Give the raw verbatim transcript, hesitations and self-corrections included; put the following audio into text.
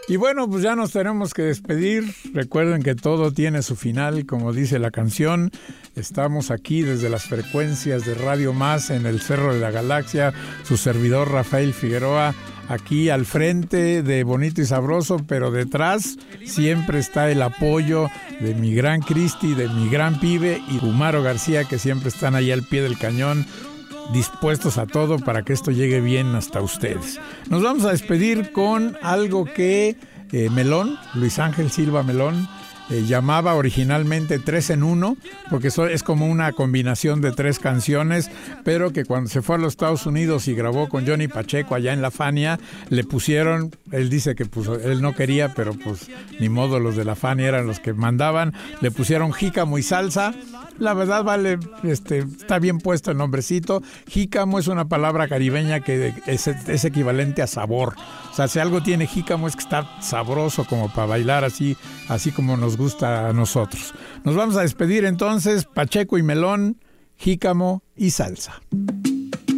Y bueno, pues ya nos tenemos que despedir. Recuerden que todo tiene su final, como dice la canción. Estamos aquí desde las frecuencias de Radio Más en el Cerro de la Galaxia. Su servidor Rafael Figueroa, aquí al frente de Bonito y Sabroso, pero detrás siempre está el apoyo de mi gran Cristi, de mi gran Pibe y Umaro García, que siempre están ahí al pie del cañón, dispuestos a todo para que esto llegue bien hasta ustedes. Nos vamos a despedir con algo que eh, Melón, Luis Ángel Silva Melón, eh, llamaba originalmente Tres en Uno, porque eso es como una combinación de tres canciones, pero que cuando se fue a los Estados Unidos y grabó con Johnny Pacheco allá en La Fania, le pusieron, él dice que pues, él no quería, pero pues ni modo, los de La Fania eran los que mandaban, le pusieron Jícamo y Salsa. La verdad vale, este, está bien puesto el nombrecito. Jícamo es una palabra caribeña que es, es equivalente a sabor. O sea, si algo tiene jícamo es que está sabroso como para bailar así, así como nos gusta a nosotros. Nos vamos a despedir entonces, Pacheco y Melón, Jícamo y Salsa.